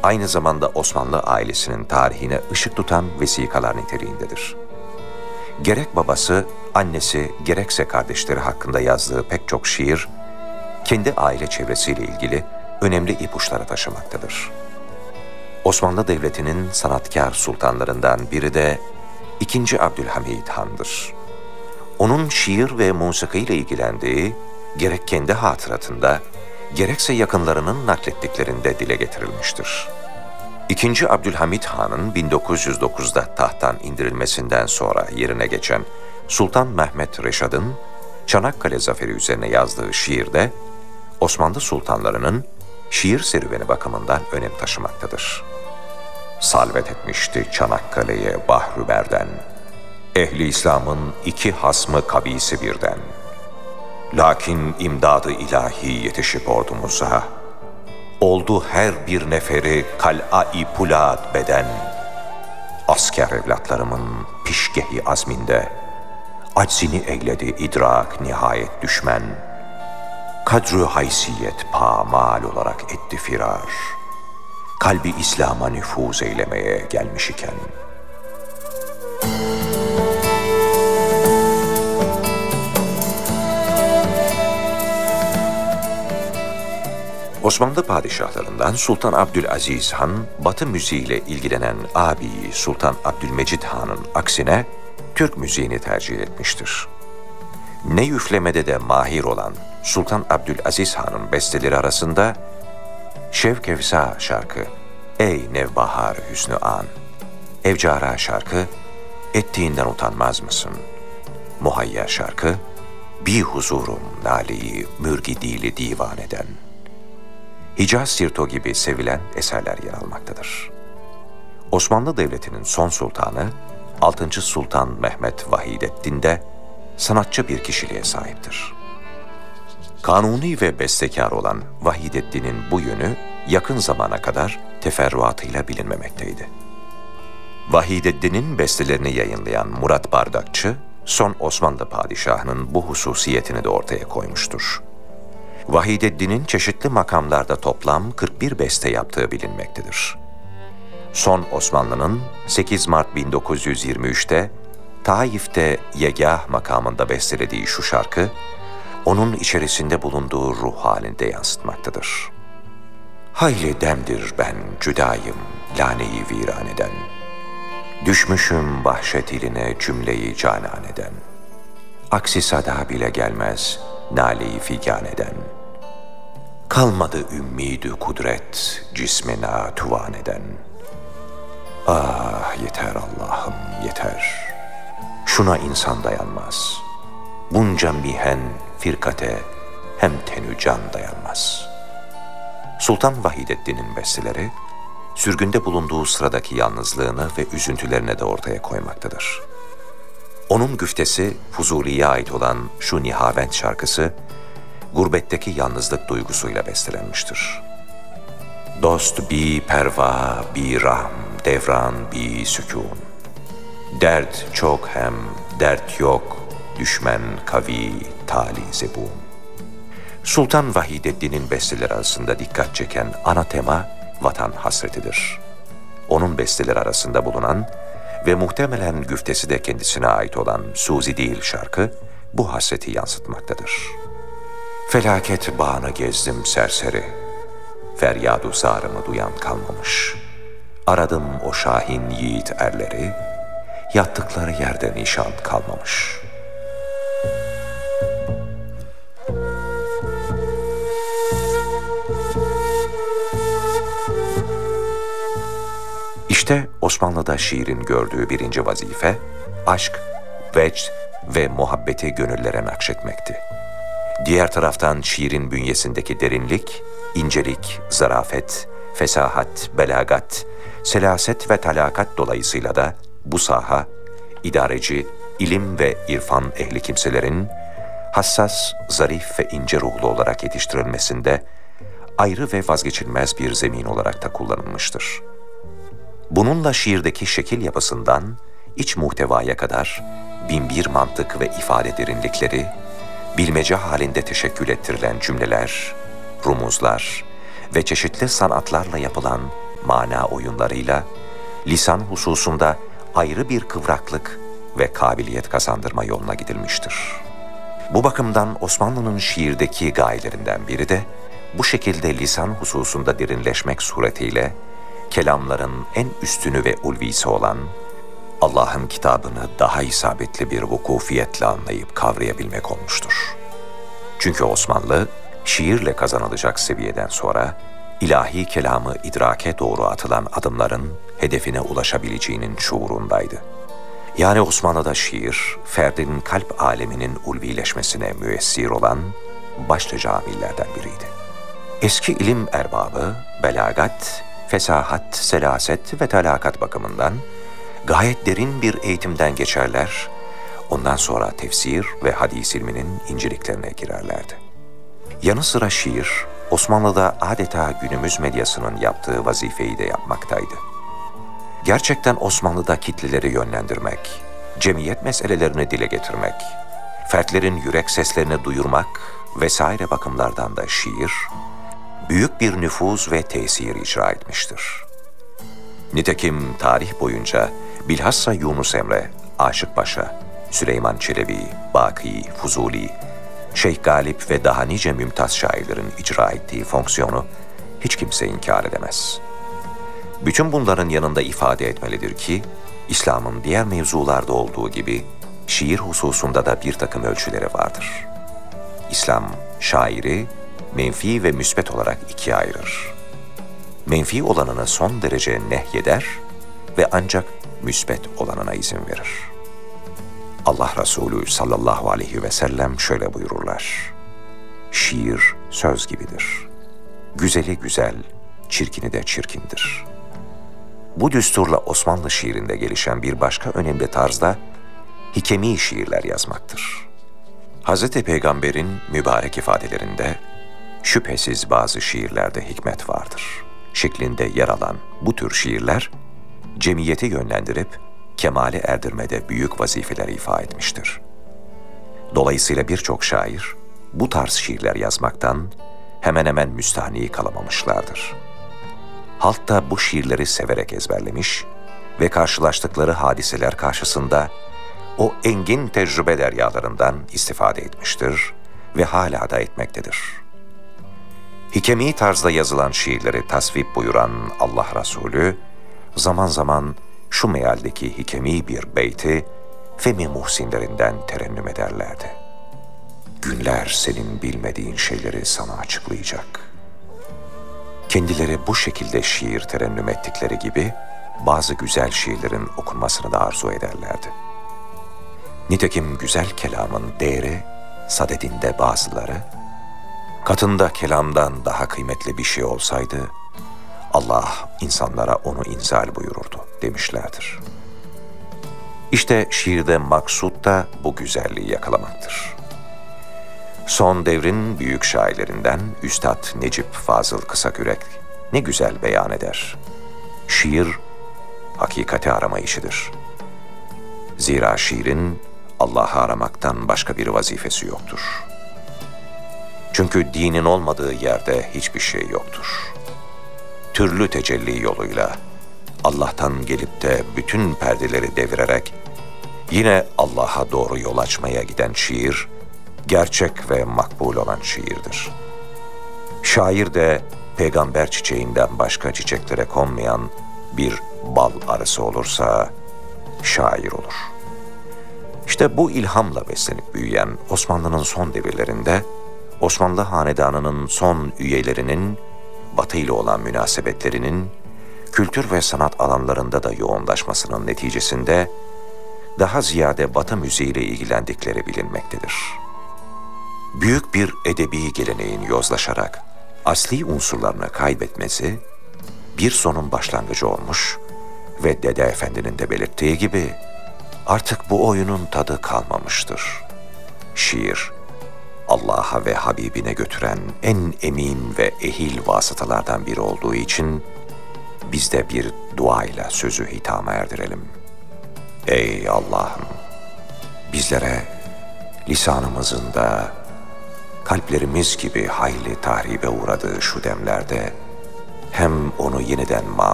aynı zamanda Osmanlı ailesinin tarihine ışık tutan vesikalar niteliğindedir. Gerek babası, annesi, gerekse kardeşleri hakkında yazdığı pek çok şiir, kendi aile çevresiyle ilgili önemli ipuçları taşımaktadır. Osmanlı Devleti'nin sanatkar sultanlarından biri de II. Abdülhamid Han'dır. Onun şiir ve musiki ile ilgilendiği, gerek kendi hatıratında, gerekse yakınlarının naklettiklerinde dile getirilmiştir. II. Abdülhamid Han'ın 1909'da tahttan indirilmesinden sonra yerine geçen Sultan Mehmed Reşad'ın Çanakkale Zaferi üzerine yazdığı şiirde, Osmanlı sultanlarının şiir serüveni bakımından önem taşımaktadır. Salvet etmişti Çanakkale'ye Bahri Berden, ehli İslam'ın iki hasmı kabisi birden. Lakin imdadı ilahi yetişip ordumuza, oldu her bir neferi kal'a-i pulat beden. Asker evlatlarımın pişgehi azminde, aczini eyledi idrak nihayet düşmen. Kadru haysiyet pamal olarak etti firar, kalbi İslam'a nüfuz eylemeye gelmiş iken. Osmanlı padişahlarından Sultan Abdülaziz Han, Batı müziğiyle ilgilenen abi Sultan Abdülmecid Han'ın aksine Türk müziğini tercih etmiştir. Ne üflemede de mahir olan Sultan Abdülaziz Han'ın besteleri arasında Şevkevsa şarkı, Ey Nevbahar Hüsnü An, Evcara şarkı, Ettiğinden utanmaz mısın, Muhayyer şarkı, Bir huzurum naleyi mürgi dili divan eden, Hicaz Sirto gibi sevilen eserler yer almaktadır. Osmanlı Devleti'nin son sultanı 6. Sultan Mehmet Vahideddin de sanatçı bir kişiliğe sahiptir. Kanuni ve bestekar olan Vahideddin'in bu yönü yakın zamana kadar teferruatıyla bilinmemekteydi. Vahideddin'in bestelerini yayınlayan Murat Bardakçı, son Osmanlı padişahının bu hususiyetini de ortaya koymuştur. Vahideddin'in çeşitli makamlarda toplam 41 beste yaptığı bilinmektedir. Son Osmanlı'nın 8 Mart 1923'te Taif'te Yegah makamında bestelediği şu şarkı, onun içerisinde bulunduğu ruh halinde yansıtmaktadır. Hayli demdir ben cüdayım lane-i viraneden, düşmüşüm vahşet iline cümleyi cananeden, aksi sada bile gelmez nale-i figaneden, kalmadı ümmid-i kudret cismena tuvan eden. Ah yeter Allah'ım yeter, şuna insan dayanmaz, bunca mihen firkate hem tenü can dayanmaz. Sultan Vahideddin'in besteleri, sürgünde bulunduğu sıradaki yalnızlığını ve üzüntülerini de ortaya koymaktadır. Onun güftesi Fuzuli'ye ait olan şu Nihavent şarkısı, gurbetteki yalnızlık duygusuyla bestelenmiştir. Dost bi perva bi rahm devran bi sükun, dert çok hem dert yok, düşmen kavi tali zebun. Sultan Vahideddin'in besteleri arasında dikkat çeken ana tema vatan hasretidir. Onun besteleri arasında bulunan ve muhtemelen güftesi de kendisine ait olan Suzi değil şarkı bu hasreti yansıtmaktadır. Felaket bağını gezdim serseri, feryadu zarımı duyan kalmamış. Aradım o şahin yiğit erleri, yattıkları yerde nişan kalmamış. İşte Osmanlı'da şiirin gördüğü birinci vazife, aşk, vecd ve muhabbeti gönüllere nakşetmekti. Diğer taraftan şiirin bünyesindeki derinlik, incelik, zarafet, fesahat, belagat, selaset ve talakat dolayısıyla da bu saha, idareci, ilim ve irfan ehli kimselerin hassas, zarif ve ince ruhlu olarak yetiştirilmesinde ayrı ve vazgeçilmez bir zemin olarak da kullanılmıştır. Bununla şiirdeki şekil yapısından iç muhtevaya kadar binbir mantık ve ifade derinlikleri, bilmece halinde teşekkül ettirilen cümleler, rumuzlar ve çeşitli sanatlarla yapılan mana oyunlarıyla lisan hususunda ayrı bir kıvraklık ve kabiliyet kazandırma yoluna gidilmiştir. Bu bakımdan Osmanlı'nın şiirdeki gayelerinden biri de bu şekilde lisan hususunda derinleşmek suretiyle kelamların en üstünü ve ulvisi olan Allah'ın kitabını daha isabetli bir vukufiyetle anlayıp kavrayabilmek olmuştur. Çünkü Osmanlı, şiirle kazanılacak seviyeden sonra ilahi kelamı idrake doğru atılan adımların hedefine ulaşabileceğinin şuurundaydı. Yani Osmanlı'da şiir, ferdin kalp aleminin ulvileşmesine müessir olan başlıca amillerden biriydi. Eski ilim erbabı, belagat, fesahat, selaset ve talakat bakımından gayet derin bir eğitimden geçerler, ondan sonra tefsir ve hadis ilminin inceliklerine girerlerdi. Yanı sıra şiir, Osmanlı'da adeta günümüz medyasının yaptığı vazifeyi de yapmaktaydı. Gerçekten Osmanlı'da kitleleri yönlendirmek, cemiyet meselelerini dile getirmek, fertlerin yürek seslerini duyurmak vesaire bakımlardan da şiir, büyük bir nüfuz ve tesir icra etmiştir. Nitekim tarih boyunca bilhassa Yunus Emre, Aşık Paşa, Süleyman Çelebi, Baki, Fuzuli, Şeyh Galip ve daha nice mümtaz şairlerin icra ettiği fonksiyonu hiç kimse inkar edemez. Bütün bunların yanında ifade etmelidir ki, İslam'ın diğer mevzularda olduğu gibi şiir hususunda da bir takım ölçüleri vardır. İslam, şairi menfi ve müsbet olarak ikiye ayırır. Menfi olanını son derece nehyeder ve ancak müsbet olanına izin verir. Allah Resulü sallallahu aleyhi ve sellem şöyle buyururlar: şiir söz gibidir. Güzeli güzel, çirkini de çirkindir. Bu düsturla Osmanlı şiirinde gelişen bir başka önemli tarzda hikemi şiirler yazmaktır. Hz. Peygamber'in mübarek ifadelerinde şüphesiz bazı şiirlerde hikmet vardır şeklinde yer alan bu tür şiirler, cemiyeti yönlendirip kemale erdirmede büyük vazifeler ifa etmiştir. Dolayısıyla birçok şair bu tarz şiirler yazmaktan hemen hemen müstahni kalamamışlardır. Halk da bu şiirleri severek ezberlemiş ve karşılaştıkları hadiseler karşısında o engin tecrübe deryalarından istifade etmiştir ve hala da etmektedir. Hikemi tarzda yazılan şiirleri tasvip buyuran Allah Resulü, zaman zaman şu mealdeki hikemi bir beyti Femi Muhsinlerinden terennüm ederlerdi. Günler senin bilmediğin şeyleri sana açıklayacak. Kendileri bu şekilde şiir terennüm ettikleri gibi bazı güzel şiirlerin okunmasını da arzu ederlerdi. Nitekim güzel kelamın değeri sadedinde bazıları, katında kelamdan daha kıymetli bir şey olsaydı, Allah insanlara onu inzal buyururdu demişlerdir. İşte şiirde maksut da bu güzelliği yakalamaktır. Son devrin büyük şairlerinden Üstad Necip Fazıl Kısakürek ne güzel beyan eder. Şiir, hakikati arama işidir. Zira şiirin Allah'ı aramaktan başka bir vazifesi yoktur. Çünkü dinin olmadığı yerde hiçbir şey yoktur. Türlü tecelli yoluyla Allah'tan gelip de bütün perdeleri devirerek yine Allah'a doğru yol açmaya giden şiir, gerçek ve makbul olan şiirdir. Şair de peygamber çiçeğinden başka çiçeklere konmayan bir bal arısı olursa şair olur. İşte bu ilhamla beslenip büyüyen Osmanlı'nın son devirlerinde Osmanlı hanedanının son üyelerinin Batı ile olan münasebetlerinin kültür ve sanat alanlarında da yoğunlaşmasının neticesinde daha ziyade Batı müziğiyle ilgilendikleri bilinmektedir. Büyük bir edebi geleneğin yozlaşarak asli unsurlarını kaybetmesi bir sonun başlangıcı olmuş ve Dede Efendi'nin de belirttiği gibi artık bu oyunun tadı kalmamıştır. Şiir, Allah'a ve Habibine götüren en emin ve ehil vasıtalardan biri olduğu için biz de bir duayla sözü hitama erdirelim. Ey Allah'ım! Bizlere lisanımızın da kalplerimiz gibi hayli tahribe uğradığı şu demlerde hem onu yeniden